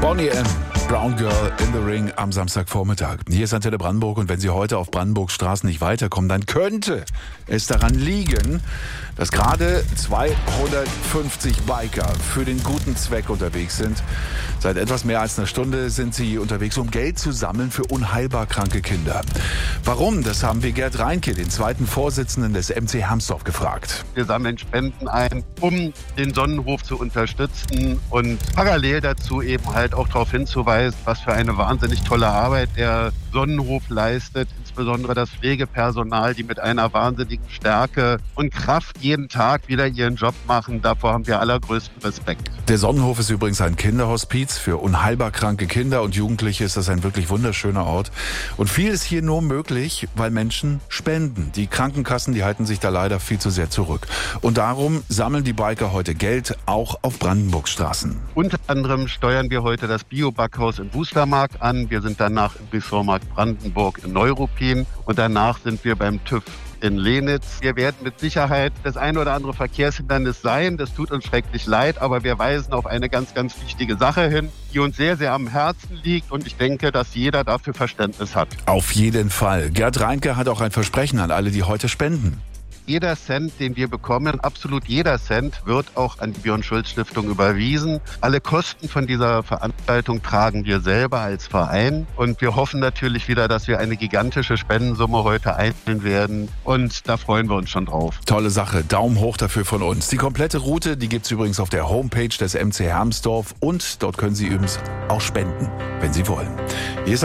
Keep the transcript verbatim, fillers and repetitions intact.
Bonnie M. Brown Girl in the Ring am Samstagvormittag. Hier ist Antenne Brandenburg und wenn Sie heute auf Brandenburgs Straßen nicht weiterkommen, dann könnte es daran liegen, dass gerade zweihundertfünfzig Biker für den guten Zweck unterwegs sind. Seit etwas mehr als einer Stunde sind sie unterwegs, um Geld zu sammeln für unheilbar kranke Kinder. Warum? Das haben wir Gerd Reinke, den zweiten Vorsitzenden des M C Hermsdorf, gefragt. Wir sammeln Spenden ein, um den Sonnenhof zu unterstützen und parallel dazu eben halt auch darauf hinzuweisen, was für eine wahnsinnig tolle Arbeit der Sonnenhof leistet, insbesondere das Pflegepersonal, die mit einer wahnsinnigen Stärke und Kraft jeden Tag wieder ihren Job machen. Davor haben wir allergrößten Respekt. Der Sonnenhof ist übrigens ein Kinderhospiz für unheilbar kranke Kinder und Jugendliche. Ist das ein wirklich wunderschöner Ort. Und viel ist hier nur möglich, weil Menschen spenden. Die Krankenkassen, die halten sich da leider viel zu sehr zurück. Und darum sammeln die Biker heute Geld, auch auf Brandenburgs Straßen. Unter anderem steuern wir heute das Bio-Backhaus in Wustermark an. Wir sind danach im Ressortmarkt Brandenburg in Neuruppin und danach sind wir beim TÜV in Lenitz. Wir werden mit Sicherheit das ein oder andere Verkehrshindernis sein. Das tut uns schrecklich leid, aber wir weisen auf eine ganz, ganz wichtige Sache hin, die uns sehr, sehr am Herzen liegt und ich denke, dass jeder dafür Verständnis hat. Auf jeden Fall. Gerd Reinke hat auch ein Versprechen an alle, die heute spenden. Jeder Cent, den wir bekommen, absolut jeder Cent, wird auch an die Björn-Schulz-Stiftung überwiesen. Alle Kosten von dieser Veranstaltung tragen wir selber als Verein. Und wir hoffen natürlich wieder, dass wir eine gigantische Spendensumme heute einstellen werden. Und da freuen wir uns schon drauf. Tolle Sache. Daumen hoch dafür von uns. Die komplette Route, die gibt's übrigens auf der Homepage des M C Hermsdorf. Und dort können Sie übrigens auch spenden, wenn Sie wollen. Hier ist